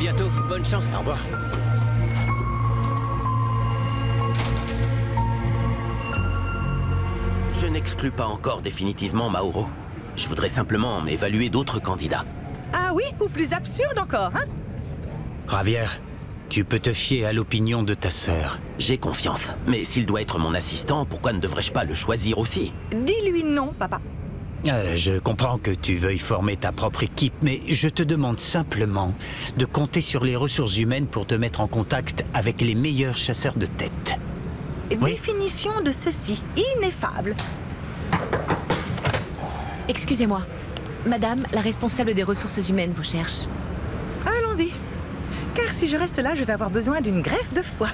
bientôt, bonne chance. Au revoir. Je n'exclus pas encore définitivement Mauro. Je voudrais simplement évaluer d'autres candidats. Ah oui, ou plus absurde encore, hein? Javier, tu peux te fier à l'opinion de ta sœur. J'ai confiance. Mais s'il doit être mon assistant, pourquoi ne devrais-je pas le choisir aussi? Dis-lui non, papa. Je comprends que tu veuilles former ta propre équipe, mais je te demande simplement de compter sur les ressources humaines pour te mettre en contact avec les meilleurs chasseurs de tête. Oui. Définition de ceci, ineffable. Excusez-moi. Madame, la responsable des ressources humaines vous cherche. Allons-y. Car si je reste là, je vais avoir besoin d'une greffe de foie.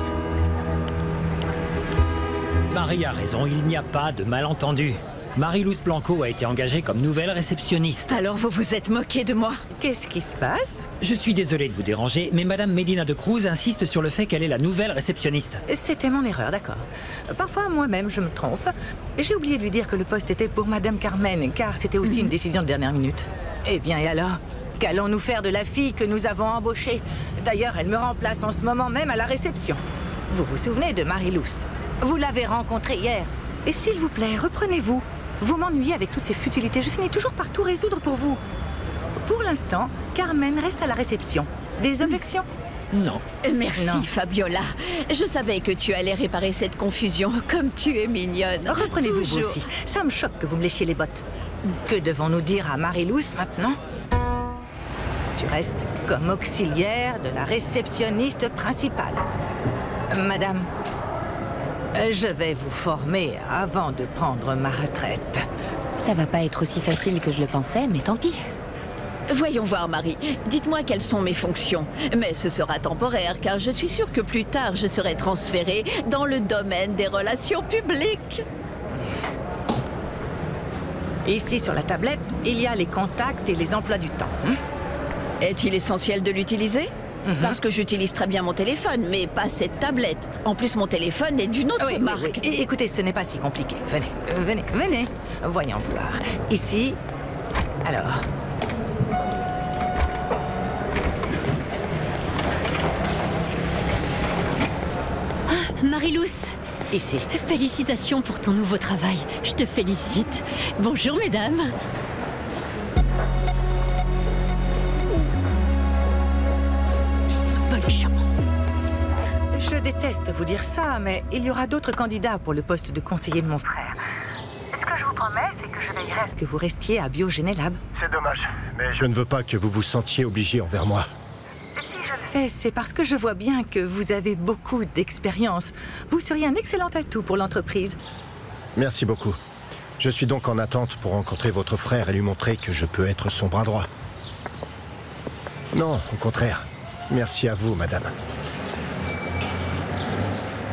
Marie a raison, il n'y a pas de malentendu. Marie-Luce Blanco a été engagée comme nouvelle réceptionniste. Alors vous vous êtes moqué de moi? Qu'est-ce qui se passe? Je suis désolé de vous déranger, mais Madame Medina de Cruz insiste sur le fait qu'elle est la nouvelle réceptionniste. C'était mon erreur, d'accord. Parfois, moi-même, je me trompe. J'ai oublié de lui dire que le poste était pour Madame Carmen, car c'était aussi une décision de dernière minute. Eh bien, et alors? Qu'allons-nous faire de la fille que nous avons embauchée? D'ailleurs, elle me remplace en ce moment même à la réception. Vous vous souvenez de Marie-Luce? Vous l'avez rencontrée hier. Et s'il vous plaît, reprenez-vous. Vous m'ennuyez avec toutes ces futilités. Je finis toujours par tout résoudre pour vous. Pour l'instant, Carmen reste à la réception. Des objections? Non. Merci, Non. Fabiola. Je savais que tu allais réparer cette confusion, comme tu es mignonne. Reprenez-vous vous Toujours. aussi. Ça me choque que vous me léchiez les bottes. Que devons-nous dire à Marie-Luce maintenant? Tu restes comme auxiliaire de la réceptionniste principale. Madame, je vais vous former avant de prendre ma retraite. Ça va pas être aussi facile que je le pensais, mais tant pis. Voyons voir, Marie. Dites-moi quelles sont mes fonctions. Mais ce sera temporaire, car je suis sûre que plus tard, je serai transférée dans le domaine des relations publiques. Ici, sur la tablette, il y a les contacts et les emplois du temps. Est-il essentiel de l'utiliser? Parce que j'utilise très bien mon téléphone, mais pas cette tablette. En plus, mon téléphone est d'une autre Oui, marque. oui, oui. Écoutez, ce n'est pas si compliqué. Venez. Voyons voir. Ici, alors... Marie-Luce, Ici. félicitations pour ton nouveau travail. Je te félicite. Bonjour, mesdames. Bonne chance. Je déteste vous dire ça, mais il y aura d'autres candidats pour le poste de conseiller de mon frère. Ce que je vous promets, c'est que je veillerai à ce que vous restiez à Biogénélab. C'est dommage, mais je ne veux pas que vous vous sentiez obligé envers moi. Si je le fais, c'est parce que je vois bien que vous avez beaucoup d'expérience. Vous seriez un excellent atout pour l'entreprise. Merci beaucoup. Je suis donc en attente pour rencontrer votre frère et lui montrer que je peux être son bras droit. Non, au contraire. Merci à vous, madame.